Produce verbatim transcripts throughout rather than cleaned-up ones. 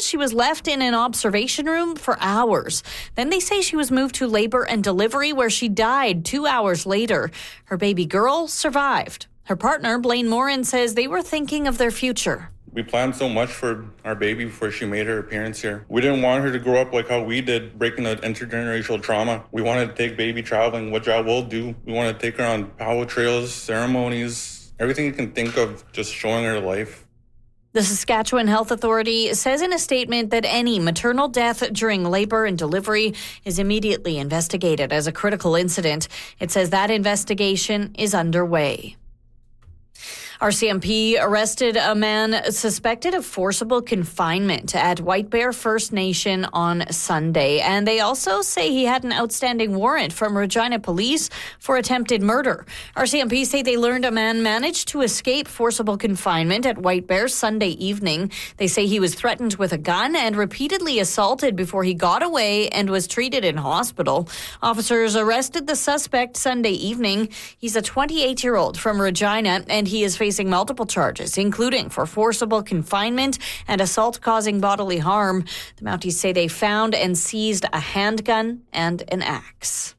says she was left in an observation room for hours. Then they say she was moved to labor and delivery, where she died two hours later. Her baby girl survived. Her partner, Blaine Morin, says they were thinking of their future. We planned so much for our baby before she made her appearance here. We didn't want her to grow up like how we did, breaking the intergenerational trauma. We wanted to take baby traveling, which I will do. We want to take her on power trails, ceremonies, everything you can think of, just showing her life. The Saskatchewan Health Authority says in a statement that any maternal death during labor and delivery is immediately investigated as a critical incident. It says that investigation is underway. R C M P arrested a man suspected of forcible confinement at White Bear First Nation on Sunday. And they also say he had an outstanding warrant from Regina Police for attempted murder. R C M P say they learned a man managed to escape forcible confinement at White Bear Sunday evening. They say he was threatened with a gun and repeatedly assaulted before he got away and was treated in hospital. Officers arrested the suspect Sunday evening. He's a twenty-eight-year-old from Regina, and he is facing multiple charges, including for forcible confinement and assault causing bodily harm. The Mounties say they found and seized a handgun and an axe.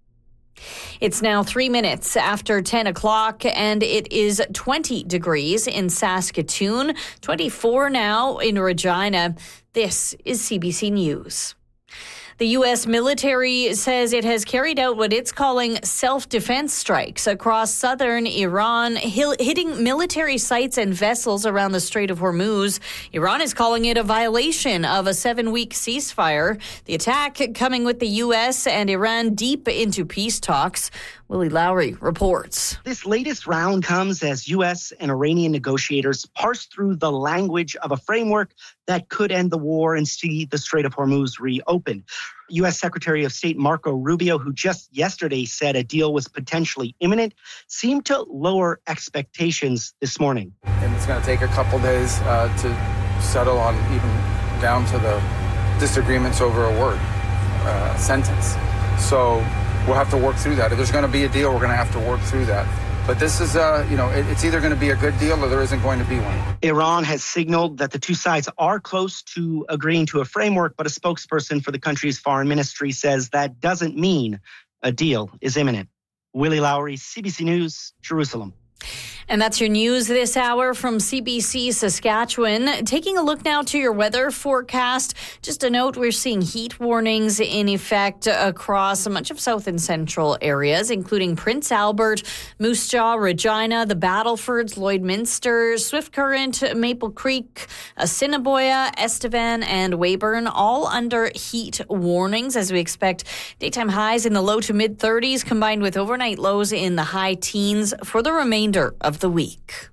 It's now three minutes after ten o'clock, and it is twenty degrees in Saskatoon, twenty-four now in Regina. This is C B C News. The U S military says it has carried out what it's calling self-defense strikes across southern Iran, hitting military sites and vessels around the Strait of Hormuz. Iran is calling it a violation of a seven-week ceasefire. The attack coming with the U S and Iran deep into peace talks. Willie Lowry reports. This latest round comes as U S and Iranian negotiators parse through the language of a framework that could end the war and see the Strait of Hormuz reopened. U S Secretary of State Marco Rubio, who just yesterday said a deal was potentially imminent, seemed to lower expectations this morning. And it's going to take a couple days uh, to settle on even down to the disagreements over a word, uh, sentence. So we'll have to work through that. If there's going to be a deal, we're going to have to work through that. But this is, uh, you know, it, it's either going to be a good deal or there isn't going to be one. Iran has signaled that the two sides are close to agreeing to a framework, but a spokesperson for the country's foreign ministry says that doesn't mean a deal is imminent. Willie Lowry, C B C News, Jerusalem. And that's your news this hour from C B C Saskatchewan. Taking a look now to your weather forecast. Just a note, we're seeing heat warnings in effect across much of south and central areas, including Prince Albert, Moose Jaw, Regina, the Battlefords, Lloydminster, Swift Current, Maple Creek, Assiniboia, Estevan, and Weyburn, all under heat warnings as we expect daytime highs in the low to mid thirties combined with overnight lows in the high teens for the remainder of the week.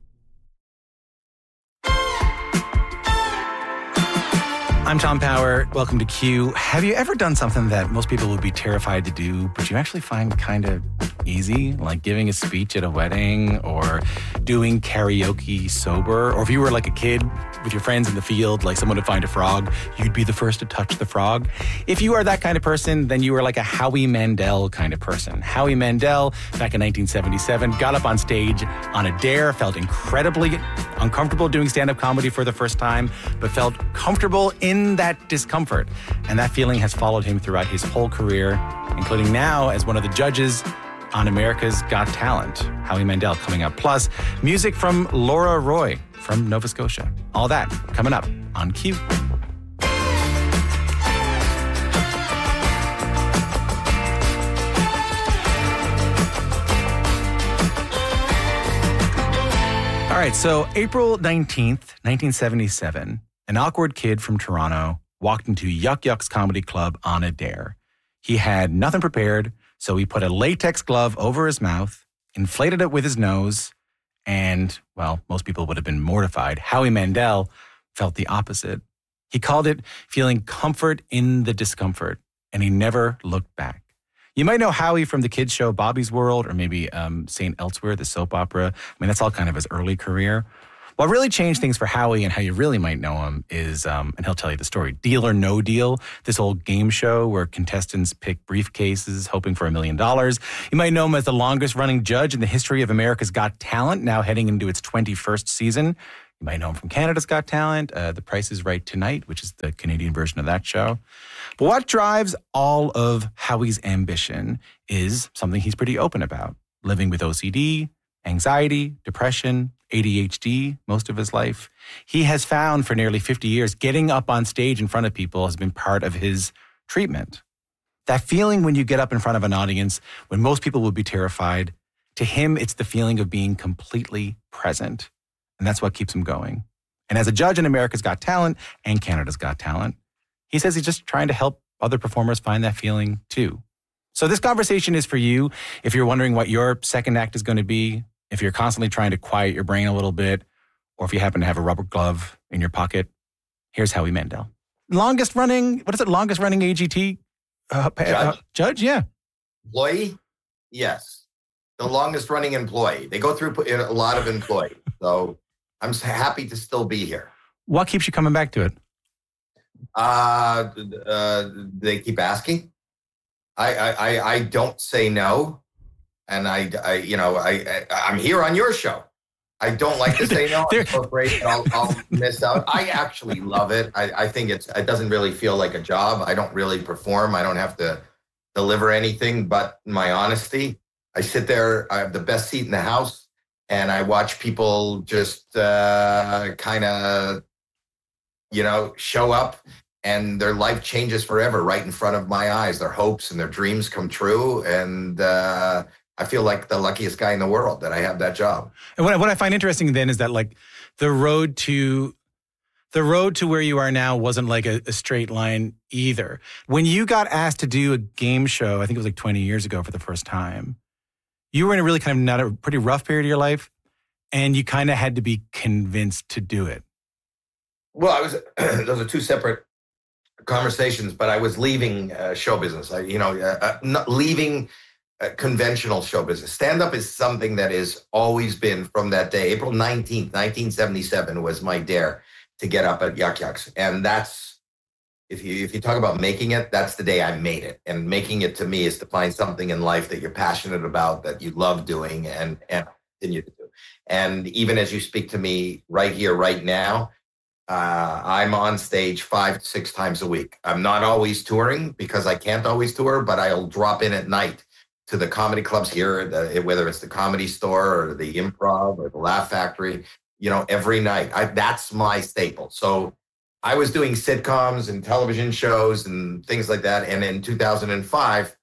I'm Tom Power. Welcome to Q. Have you ever done something that most people would be terrified to do, but you actually find kind of easy, like giving a speech at a wedding or doing karaoke sober? Or if you were like a kid with your friends in the field, like someone would find a frog, you'd be the first to touch the frog. If you are that kind of person, then you are like a Howie Mandel kind of person. Howie Mandel, back in nineteen seventy-seven, got up on stage on a dare, felt incredibly uncomfortable doing stand-up comedy for the first time, but felt comfortable in that discomfort. And that feeling has followed him throughout his whole career, including now as one of the judges on America's Got Talent. Howie Mandel coming up. Plus, music from Laura Roy from Nova Scotia. All that coming up on Q. All right, so April nineteenth, nineteen seventy-seven, an awkward kid from Toronto walked into Yuck Yuck's Comedy Club on a dare. He had nothing prepared, so he put a latex glove over his mouth, inflated it with his nose, and, well, most people would have been mortified. Howie Mandel felt the opposite. He called it feeling comfort in the discomfort, and he never looked back. You might know Howie from the kids show Bobby's World, or maybe um, Saint Elsewhere, the soap opera. I mean, that's all kind of his early career. What really changed things for Howie and how you really might know him is, um, and he'll tell you the story, Deal or No Deal, this old game show where contestants pick briefcases hoping for a million dollars. You might know him as the longest running judge in the history of America's Got Talent, now heading into its twenty-first season. You might know him from Canada's Got Talent, uh, The Price is Right Tonight, which is the Canadian version of that show. But what drives all of Howie's ambition is something he's pretty open about. Living with O C D, anxiety, depression, A D H D most of his life. He has found for nearly fifty years, getting up on stage in front of people has been part of his treatment. That feeling when you get up in front of an audience, when most people would be terrified, to him, it's the feeling of being completely present. And that's what keeps him going. And as a judge in America's Got Talent and Canada's Got Talent, he says he's just trying to help other performers find that feeling too. So this conversation is for you if you're wondering what your second act is going to be, if you're constantly trying to quiet your brain a little bit, or if you happen to have a rubber glove in your pocket. Here's Howie Mandel. Longest running, what is it, longest running A G T uh, Judge? Uh, judge? Yeah. Employee? Yes. The longest running employee. They go through a lot of employees. So I'm happy to still be here. What keeps you coming back to it? Uh, uh, they keep asking. I, I, I don't say no. And I, I you know, I, I, I'm here on your show. I don't like to say no. I'm so afraid that I'll, I'll miss out. I actually love it. I, I think it's, it doesn't really feel like a job. I don't really perform. I don't have to deliver anything but my honesty. I sit there, I have the best seat in the house, and I watch people just uh, kind of, you know, show up, and their life changes forever right in front of my eyes. Their hopes and their dreams come true. And uh, I feel like the luckiest guy in the world that I have that job. And what I, what I find interesting then is that like the road to the road to where you are now wasn't like a, a straight line either. When you got asked to do a game show, I think it was like twenty years ago for the first time, you were in a really kind of not a pretty rough period of your life, and you kind of had to be convinced to do it. Well, I was, those are two separate conversations, but I was leaving uh, show business. I, you know, uh, uh, not leaving uh, conventional show business. Stand-up is something that has always been from that day. April nineteenth, nineteen seventy-seven was my dare to get up at Yuk Yuk's. And that's, if you if you talk about making it, that's the day I made it. And making it to me is to find something in life that you're passionate about, that you love doing, and, and continue to do. And even as you speak to me right here, right now, Uh, I'm on stage five to six times a week. I'm not always touring because I can't always tour, but I'll drop in at night to the comedy clubs here, the, whether it's the Comedy Store or the Improv or the Laugh Factory, you know, every night. I, that's my staple. So I was doing sitcoms and television shows and things like that. And in two thousand five,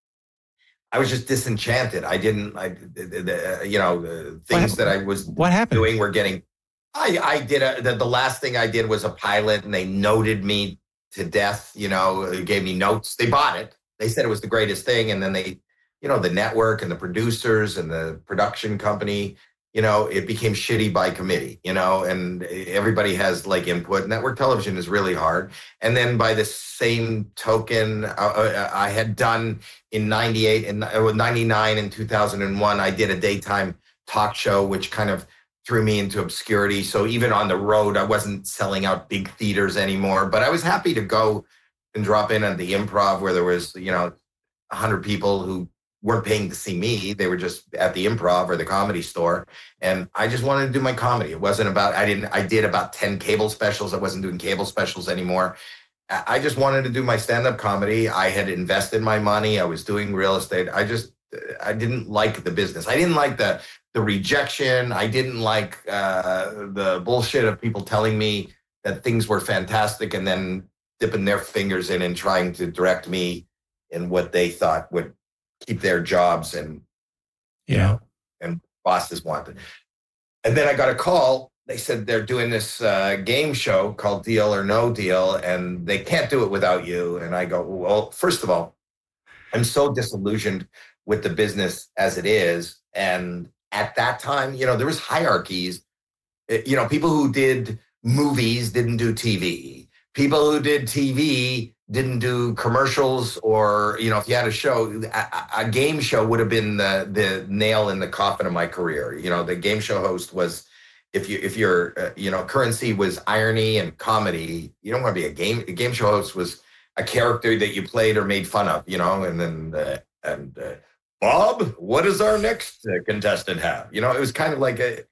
I was just disenchanted. I didn't, I, you know, things that I was what happened? doing were getting... I, I did a, the, the last thing I did was a pilot, and they noted me to death. You know, gave me notes. They bought it. They said it was the greatest thing. And then they, you know, the network and the producers and the production company, you know, it became shitty by committee, you know, and everybody has like input. Network television is really hard. And then by the same token, uh, I had done in ninety-eight and ninety-nine and two thousand one, I did a daytime talk show, which kind of threw me into obscurity. So even on the road, I wasn't selling out big theaters anymore, but I was happy to go and drop in at the Improv where there was, you know, a hundred people who weren't paying to see me. They were just at the Improv or the Comedy Store. And I just wanted to do my comedy. It wasn't about, I didn't, I did about ten cable specials. I wasn't doing cable specials anymore. I just wanted to do my stand-up comedy. I had invested my money. I was doing real estate. I just, I didn't like the business. I didn't like the the rejection. I didn't like uh, the bullshit of people telling me that things were fantastic and then dipping their fingers in and trying to direct me in what they thought would keep their jobs and, you yeah. know, and bosses wanted. And then I got a call. They said they're doing this uh, game show called Deal or No Deal, and they can't do it without you. And I go, well, first of all, I'm so disillusioned with the business as it is. And at that time, you know, there was hierarchies. You know, people who did movies didn't do T V. People who did T V didn't do commercials, or, you know, if you had a show, a, a game show would have been the the nail in the coffin of my career. You know, the game show host was, if you if your uh, you know, currency was irony and comedy, you don't want to be a game. A game show host was a character that you played or made fun of, you know, and then uh, and. Uh, Bob, what does our next uh, contestant have? You know, it was kind of like a,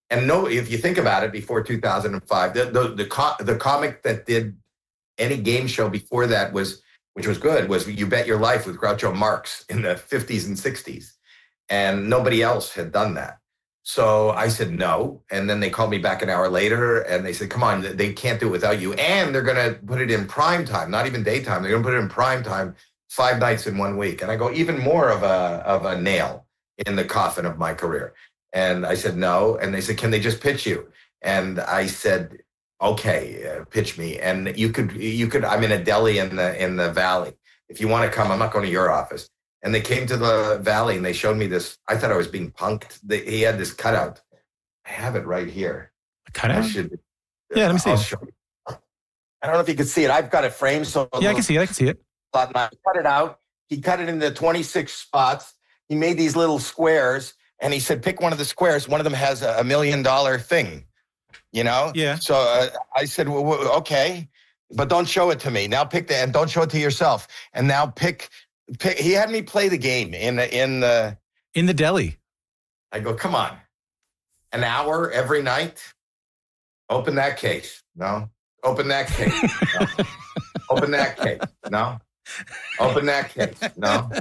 And no, if you think about it, before two thousand five, the the the, co- the comic that did any game show before that was, which was good, was You Bet Your Life with Groucho Marx in the fifties and sixties. And nobody else had done that. So I said no. And then they called me back an hour later and they said, come on, they can't do it without you. And they're going to put it in prime time, not even daytime. They're going to put it in prime time five nights in one week. And I go, even more of a of a nail in the coffin of my career. And I said no. And they said, can they just pitch you? And I said, okay, uh, pitch me. And you could, you could, I'm in a deli in the, in the Valley. If you want to come, I'm not going to your office. And they came to the Valley and they showed me this. I thought I was being punked. They, he had this cutout. I have it right here. A cutout? I should, yeah, let me see I'll it. show you. I don't know if you can see it. I've got it framed. So Yeah, I can see it. I can see it. And I cut it out. He cut it into twenty-six spots. He made these little squares and he said, pick one of the squares. One of them has a, a million dollar thing, you know? Yeah. So uh, I said, well, well, okay, but don't show it to me. Now pick the, and don't show it to yourself. And now pick, pick. He had me play the game in the, in the, In the deli. I go, come on, an hour every night. Open that case. No. Open that case. No. Open that case. No. Open that case. No.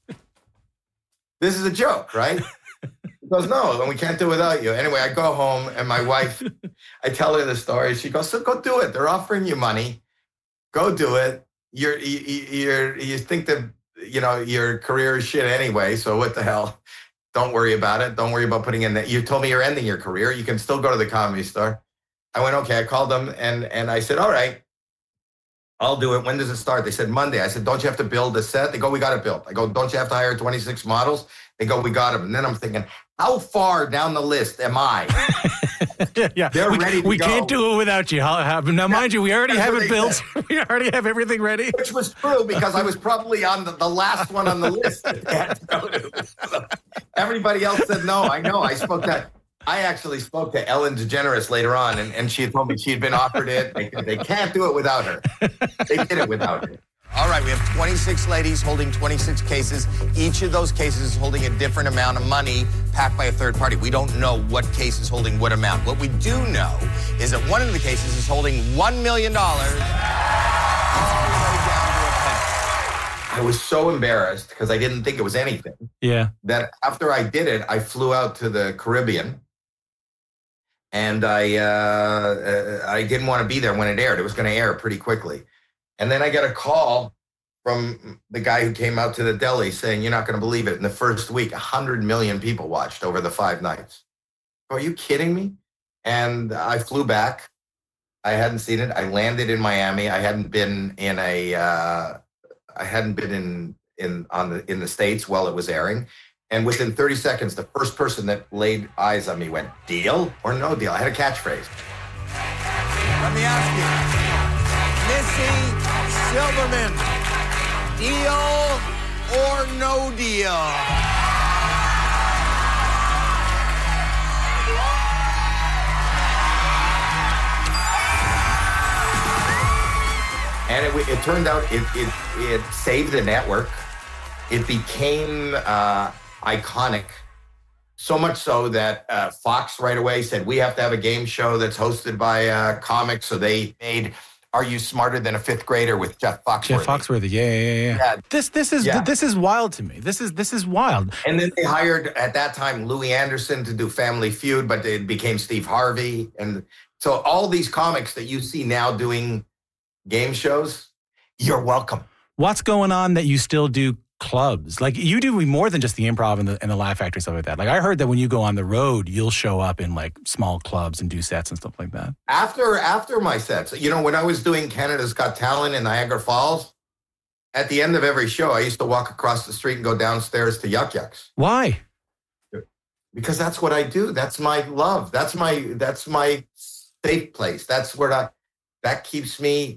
This is a joke, right? He goes, no, and we can't do it without you. Anyway, I go home and my wife, I tell her the story. She goes, so go do it. They're offering you money. Go do it. You're, you, you're, you think that, you know, your career is shit anyway. So what the hell? Don't worry about it. Don't worry about putting in that. You told me you're ending your career. You can still go to the Comedy Store. I went, okay. I called them and, and I said, all right, I'll do it. When does it start? They said Monday. I said, don't you have to build a set? They go, we got it built. I go, don't you have to hire twenty-six models? They go, we got them. And then I'm thinking, how far down the list am I? yeah, They're we, ready to we go. can't do it without you. How, how, now, mind you, we already That's have what it they built. we already have everything ready. Which was true because I was probably on the, the last one on the list that they had to go to. So everybody else said no. I know. I spoke to, I actually spoke to Ellen DeGeneres later on, and, and she had told me she had been offered it. They, they can't do it without her. They did it without her. All right, we have twenty-six ladies holding twenty-six cases. Each of those cases is holding a different amount of money packed by a third party. We don't know what case is holding what amount. What we do know is that one of the cases is holding one million dollars all the way down to a penny. I was so embarrassed because I didn't think it was anything. Yeah. That after I did it, I flew out to the Caribbean. And I uh, I didn't want to be there when it aired. It was going to air pretty quickly. And then I got a call from the guy who came out to the deli saying, you're not going to believe it. In the first week, one hundred million people watched over the five nights. Are you kidding me? And I flew back. I hadn't seen it. I landed in Miami. I hadn't been in a, uh, I hadn't been in, in, on the, in the States while it was airing. And within thirty seconds, the first person that laid eyes on me went, deal or no deal? I had a catchphrase. Let me ask you, Missy Silverman, deal or no deal? And it, it turned out it, it, it saved the network. It became uh, iconic, so much so that uh, Fox right away said, we have to have a game show that's hosted by uh, comics. So they made Are You Smarter Than a Fifth Grader with Jeff Foxworthy. Jeff Foxworthy, yeah, yeah, yeah. Yeah. This, this is, Yeah. this is wild to me. This is, this is wild. And then they hired, at that time, Louis Anderson to do Family Feud, but it became Steve Harvey. And so all these comics that you see now doing game shows, you're welcome. What's going on that you still do clubs? Like, you do more than just the Improv and the, and the Laugh Factory, stuff like that. Like, I heard that when you go on the road, you'll show up in like small clubs and do sets and stuff like that. After after my sets, you know, when I was doing Canada's Got Talent in Niagara Falls, at the end of every show, I used to walk across the street and go downstairs to Yuck Yucks. Why? Because that's what I do. That's my love. That's my that's my safe place. That's where I, that keeps me.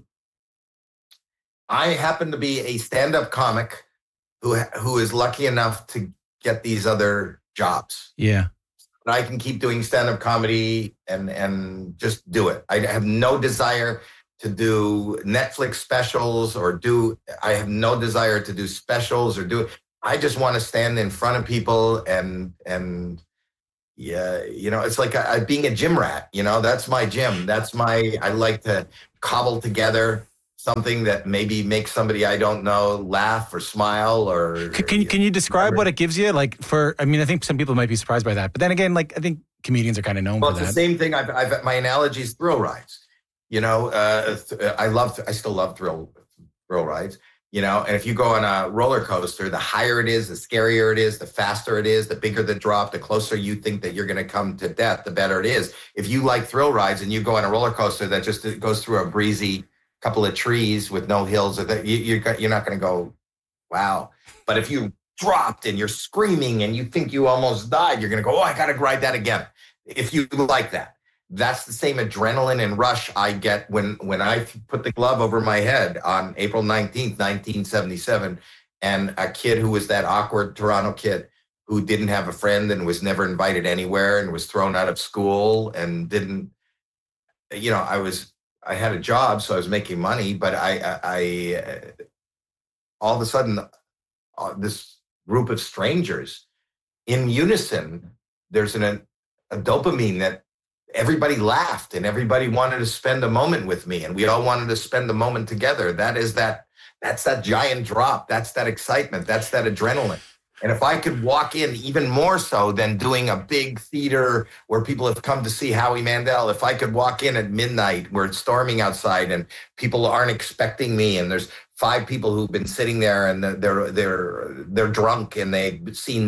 I happen to be a stand-up comic who who is lucky enough to get these other jobs. Yeah. But I can keep doing stand-up comedy and and just do it. I have no desire to do Netflix specials or do, I have no desire to do specials or do, I just want to stand in front of people and and yeah, you know, it's like I, being a gym rat, you know, that's my gym. That's my, I like to cobble together something that maybe makes somebody I don't know laugh or smile or. Can, can you, can you describe whatever. What it gives you? Like for, I mean, I think some people might be surprised by that, but then again, like I think comedians are kind of known well, for that. Well, it's the same thing. I've, I've, my analogy is thrill rides. You know, uh, I love, I still love thrill, thrill rides. You know, and if you go on a roller coaster, the higher it is, the scarier it is, the faster it is, the bigger the drop, the closer you think that you're going to come to death, the better it is. If you like thrill rides and you go on a roller coaster that just goes through a breezy couple of trees with no hills, or that you, you're, you're not going to go, wow. But if you dropped and you're screaming and you think you almost died, you're going to go, oh, I got to ride that again. If you like that. That's the same adrenaline and rush I get when, when I put the glove over my head on April nineteenth, nineteen seventy-seven, and a kid who was that awkward Toronto kid who didn't have a friend and was never invited anywhere and was thrown out of school and didn't, you know, I was, I had a job, so I was making money, but I, I, I all of a sudden, uh, this group of strangers in unison, there's an, a dopamine that everybody laughed and everybody wanted to spend a moment with me and we all wanted to spend a moment together. That is that, that's that giant drop. That's that excitement. That's that adrenaline. And if I could walk in even more so than doing a big theater where people have come to see Howie Mandel, if I could walk in at midnight where it's storming outside and people aren't expecting me and there's five people who've been sitting there and they're they're they're drunk and they've seen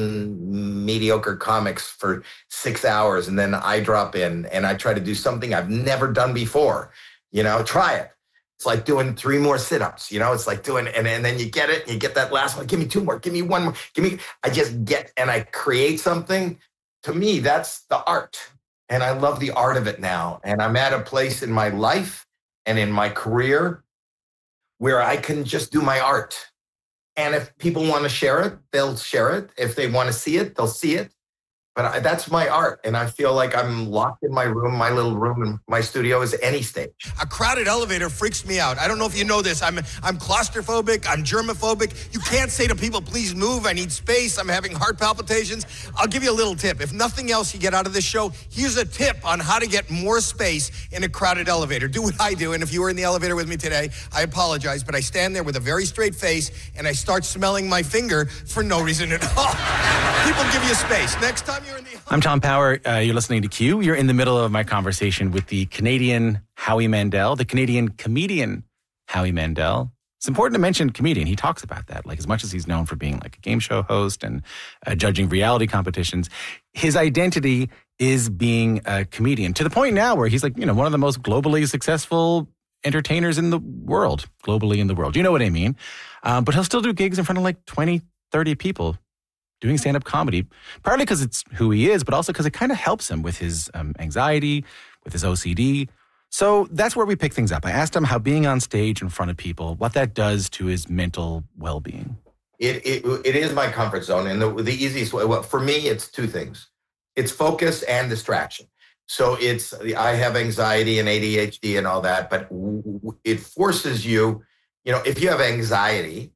nine mediocre comics for six hours and then I drop in and I try to do something I've never done before, you know, try it. It's like doing three more sit-ups, you know, it's like doing, and, and then you get it, and you get that last one, give me two more, give me one more, give me, I just get, and I create something. To me, that's the art. And I love the art of it now. And I'm at a place in my life and in my career where I can just do my art. And if people want to share it, they'll share it. If they want to see it, they'll see it. But I, that's my art. And I feel like I'm locked in my room. My little room in my studio is any stage. A crowded elevator freaks me out. I don't know if you know this. I'm I'm claustrophobic. I'm germophobic. You can't say to people, please move. I need space. I'm having heart palpitations. I'll give you a little tip. If nothing else you get out of this show, here's a tip on how to get more space in a crowded elevator. Do what I do. And if you were in the elevator with me today, I apologize. But I stand there with a very straight face and I start smelling my finger for no reason at all. People give you space. Next time you're in the... I'm Tom Power. Uh, you're listening to Q. You're in the middle of my conversation with the Canadian Howie Mandel, the Canadian comedian Howie Mandel. It's important to mention comedian. He talks about that. Like as much as he's known for being like a game show host and uh, judging reality competitions, his identity is being a comedian to the point now where he's like, you know, one of the most globally successful entertainers in the world, globally in the world. You know what I mean? Um, but he'll still do gigs in front of like twenty, thirty people. Doing stand-up comedy, partly because it's who he is, but also because it kind of helps him with his um, anxiety, with his O C D. So that's where we pick things up. I asked him how being on stage in front of people, what that does to his mental well-being. It it, it is my comfort zone. And the, the easiest way, well, for me, it's two things. It's focus and distraction. So it's, I have anxiety and A D H D and all that, but it forces you, you know, if you have anxiety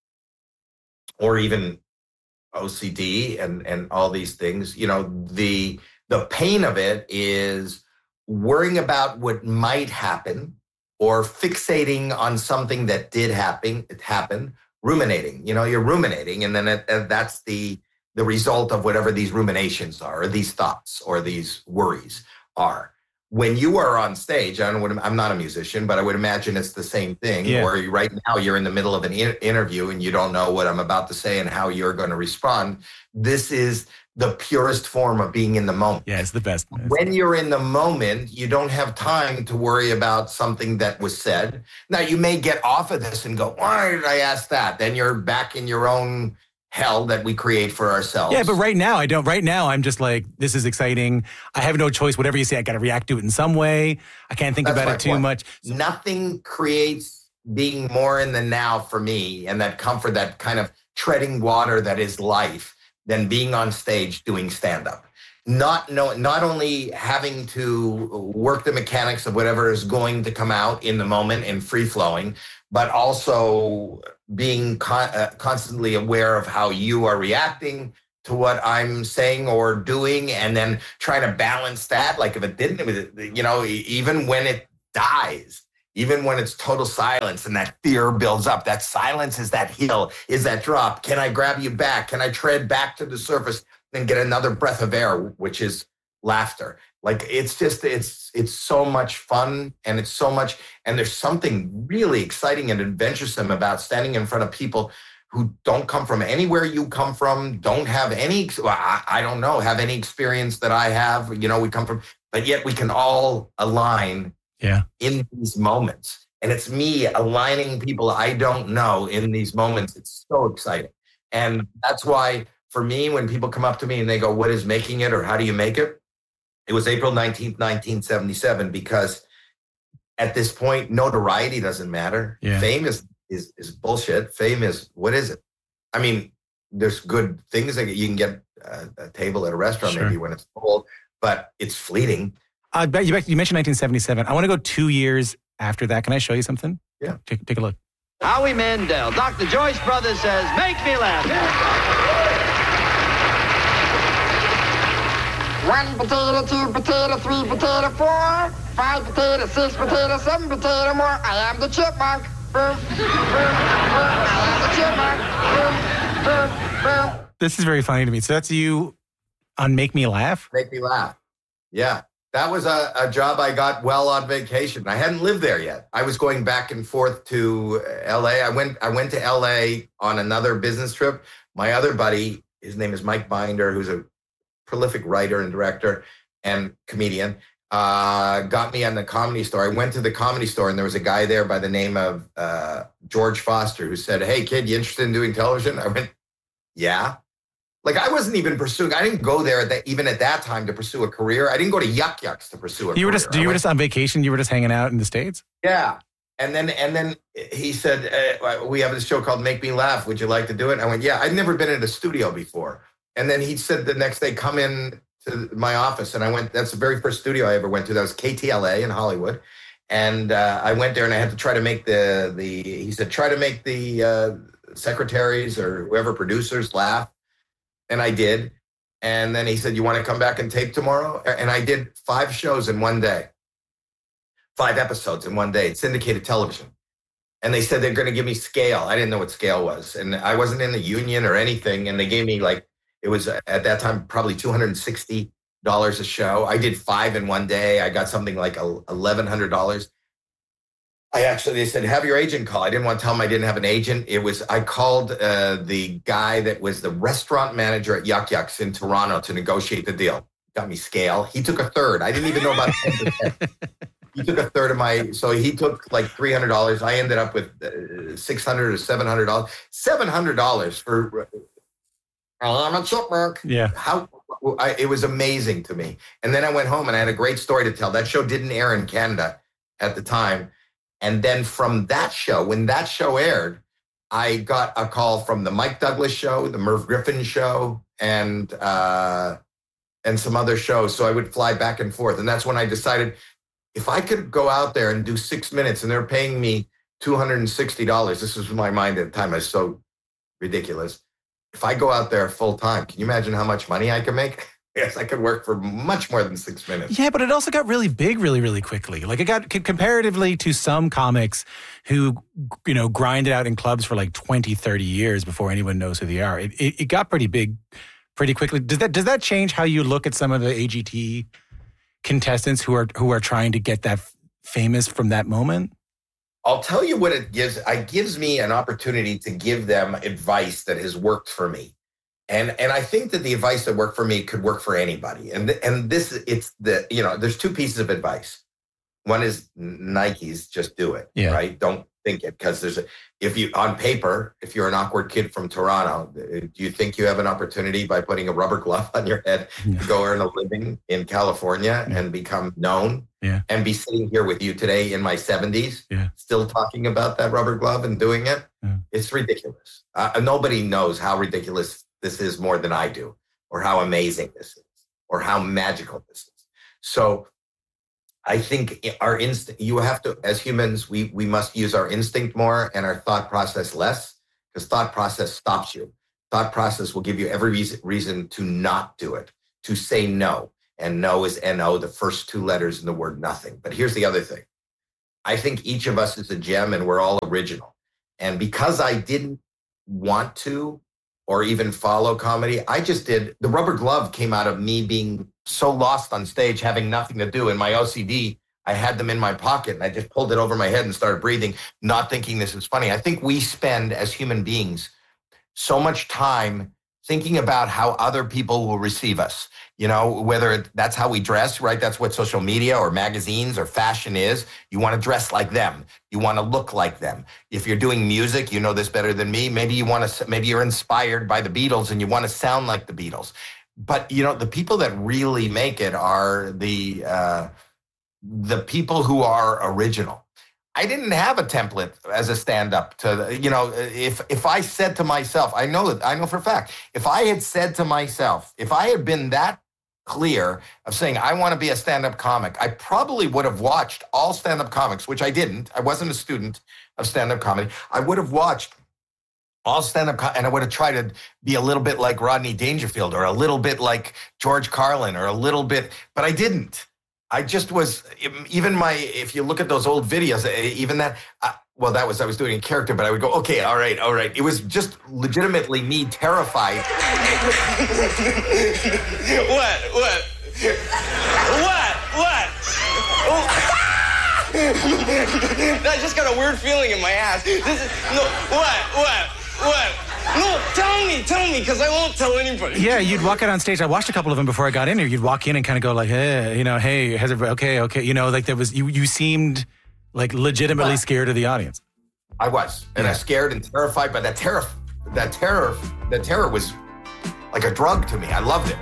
or even O C D and, and all these things, you know, the the pain of it is worrying about what might happen or fixating on something that did happen, it happened, ruminating, you know, you're ruminating. And then it, uh, that's the the result of whatever these ruminations are, or these thoughts or these worries are. When you are on stage, I don't know what, I'm not a musician, but I would imagine it's the same thing. Yeah. Or right now you're in the middle of an in- interview and you don't know what I'm about to say and how you're going to respond. This is the purest form of being in the moment. Yeah, it's the best. When you're in the moment, you don't have time to worry about something that was said. Now, you may get off of this and go, why did I ask that? Then you're back in your own hell that we create for ourselves. Yeah, but right now, I don't. Right now, I'm just like, this is exciting. I have no choice. Whatever you say, I got to react to it in some way. I can't think That's about it too point. much. Nothing creates being more in the now for me and that comfort, that kind of treading water that is life, than being on stage doing stand-up. Not know, not only having to work the mechanics of whatever is going to come out in the moment and free-flowing, but also being con- uh, constantly aware of how you are reacting, to what I'm saying or doing, and then trying to balance that. Like if it didn't, it was, you know, even when it dies, even when it's total silence and that fear builds up, that silence is that hill, is that drop. Can I grab you back? Can I tread back to the surface and get another breath of air, which is laughter? Like it's just, it's, it's so much fun, and it's so much, and there's something really exciting and adventuresome about standing in front of people who don't come from anywhere you come from, don't have any, well, I, I don't know, have any experience that I have, you know, we come from, but yet we can all align yeah. in these moments. And it's me aligning people I don't know in these moments. It's so exciting. And that's why for me, when people come up to me and they go, what is making it, or how do you make it? It was April nineteenth, nineteen seventy-seven, because at this point, notoriety doesn't matter. Yeah. Fame is Is, is bullshit. Fame is, what is it? I mean, there's good things that you can get a, a table at a restaurant, sure. maybe when it's full, but it's fleeting. Uh, you you mentioned nineteen seventy-seven. I want to go two years after that. Can I show you something? Yeah. Take, take a look. Howie Mandel. Doctor Joyce Brothers says, make me laugh. One potato, two potato, three potato, four, five potato, six potato, seven potato more. I am the chipmunk. Boom, boom, boom. I am the chipmunk. Boom, boom, boom. This is very funny to me. So that's you on Make Me Laugh? Make me laugh. Yeah. That was a, a job I got well on vacation. I hadn't lived there yet. I was going back and forth to L A. I went I went to L A on another business trip. My other buddy, his name is Mike Binder, who's a prolific writer and director and comedian, uh, got me on the Comedy Store. I went to the Comedy Store, and there was a guy there by the name of uh, George Foster, who said, hey, kid, you interested in doing television? I went, yeah. Like, I wasn't even pursuing, I didn't go there at that, even at that time to pursue a career. I didn't go to Yuck Yucks to pursue a you career. Were just, you were went, just on vacation? You were just hanging out in the States? Yeah. And then and then he said, uh, we have this show called Make Me Laugh. Would you like to do it? And I went, yeah. I'd never been in a studio before. And then he said the next day, come in to my office. And I went, that's the very first studio I ever went to. That was K T L A in Hollywood. And uh, I went there, and I had to try to make the, the he said, try to make the uh, secretaries or whoever producers laugh. And I did. And then he said, you want to come back and tape tomorrow? And I did five shows in one day, five episodes in one day. It's syndicated television. And they said they're going to give me scale. I didn't know what scale was. And I wasn't in the union or anything. And they gave me like, it was at that time probably two hundred sixty dollars a show. I did five in one day. I got something like eleven hundred dollars. I actually, they said, have your agent call. I didn't want to tell them I didn't have an agent. It was, I called uh, the guy that was the restaurant manager at Yuck Yucks in Toronto to negotiate the deal. Got me scale. He took a third. I didn't even know about ten percent. He took a third of my, so he took like three hundred dollars. I ended up with uh, six hundred dollars or seven hundred dollars. seven hundred dollars for, I'm a chipmunk. Yeah. How, I, it was amazing to me. And then I went home and I had a great story to tell. That show didn't air in Canada at the time. And then from that show, when that show aired, I got a call from the Mike Douglas show, the Merv Griffin show, and uh, and some other shows. So I would fly back and forth. And that's when I decided, if I could go out there and do six minutes and they're paying me two hundred sixty dollars, this was my mind at the time. I was so ridiculous. If I go out there full time, can you imagine how much money I could make? Yes, I could work for much more than six minutes. Yeah, but it also got really big really, really quickly. Like it got comparatively to some comics who, you know, grind it out in clubs for like twenty, thirty years before anyone knows who they are. It, it, it got pretty big pretty quickly. Does that does that change how you look at some of the A G T contestants who are who are trying to get that famous from that moment? I'll tell you what it gives. It gives me an opportunity to give them advice that has worked for me. And and I think that the advice that worked for me could work for anybody. And and this, it's the, you know, there's two pieces of advice. One is Nike's, just do it, yeah. right? Don't think it, because there's a, if you, on paper, if you're an awkward kid from Toronto, do you think you have an opportunity by putting a rubber glove on your head yeah. to go earn a living in California yeah. and become known yeah. and be sitting here with you today in my seventies, yeah. still talking about that rubber glove and doing it? Yeah. It's ridiculous. Uh, nobody knows how ridiculous this is more than I do, or how amazing this is, or how magical this is. So I think our instinct, you have to, as humans, we we must use our instinct more and our thought process less, because thought process stops you. thought process will give you every reason, reason to not do it, to say no. And no is N O, the first two letters in the word nothing. But here's the other thing. I think each of us is a gem and we're all original. And because I didn't want to or even follow comedy, I just did. The rubber glove came out of me being so lost on stage, having nothing to do. In my O C D, I had them in my pocket and I just pulled it over my head and started breathing, not thinking this is funny. I think we spend as human beings so much time thinking about how other people will receive us. You know, whether it, that's how we dress, right? That's what social media or magazines or fashion is. You want to dress like them. You want to look like them. If you're doing music, you know this better than me. Maybe you want to, maybe you're inspired by the Beatles and you want to sound like the Beatles. But, you know, the people that really make it are the, uh, the people who are original. I didn't have a template as a stand-up to, you know, if if I said to myself, I know that I know for a fact, if I had said to myself, if I had been that clear of saying, I want to be a stand-up comic, I probably would have watched all stand-up comics, which I didn't. I wasn't a student of stand-up comedy. I would have watched all stand-up co- and I would have tried to be a little bit like Rodney Dangerfield or a little bit like George Carlin or a little bit, but I didn't. I just was, even my, if you look at those old videos, even that, uh, well, that was, I was doing a character, but I would go, okay, all right, all right. It was just legitimately me terrified. What, what, what, what? Oh. I just got a weird feeling in my ass. This is, no, what, what, what? No, tell me, tell me, because I won't tell anybody. Yeah, you'd walk out on stage. I watched a couple of them before I got in here. You'd walk in and kind of go like, hey, you know, hey, has it, okay, okay. You know, like there was, you you seemed like legitimately scared of the audience. I was. And yeah. I was scared and terrified, but that terror, that terror, that terror was like a drug to me. I loved it.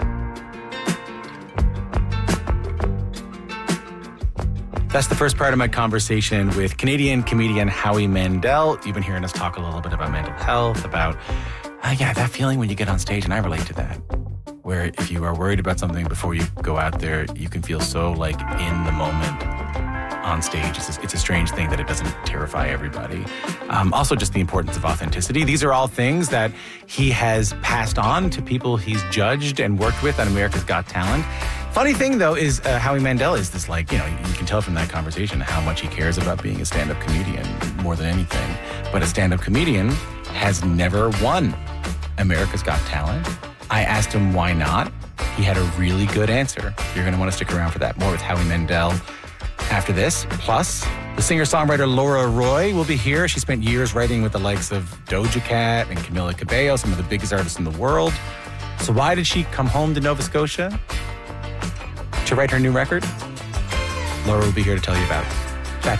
That's the first part of my conversation with Canadian comedian Howie Mandel. You've been hearing us talk a little bit about mental health, about, uh, yeah, that feeling when you get on stage, and I relate to that, where if you are worried about something before you go out there, you can feel so, like, in the moment on stage. It's a, it's a strange thing that it doesn't terrify everybody. Um, also, just the importance of authenticity. These are all things that he has passed on to people he's judged and worked with on America's Got Talent. Funny thing, though, is uh, Howie Mandel is this, like, you know, you can tell from that conversation how much he cares about being a stand-up comedian more than anything. But a stand-up comedian has never won America's Got Talent. I asked him why not. He had a really good answer. You're going to want to stick around for that. More with Howie Mandel after this. Plus, the singer-songwriter Laura Roy will be here. She spent years writing with the likes of Doja Cat and Camila Cabello, some of the biggest artists in the world. So why did she come home to Nova Scotia to write her new record? Laura will be here to tell you about it.